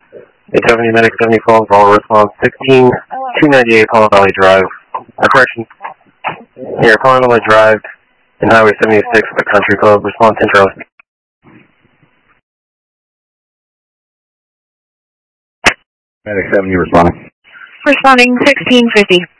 870 Medic 70 calls, all response 16, 298 Apollo Valley Drive. Correction, here, Apollo Valley Drive and Highway 76 at the Country Club, response intro. Medic 70 responding. Responding 1650.